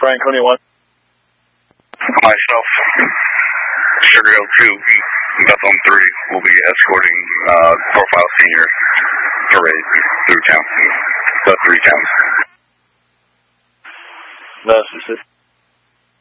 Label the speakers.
Speaker 1: Franconia 1.
Speaker 2: Myself, Sugar Hill 2, Bethlehem 3 will be escorting Profile Senior parade through town. The 3 towns.
Speaker 1: No, specific.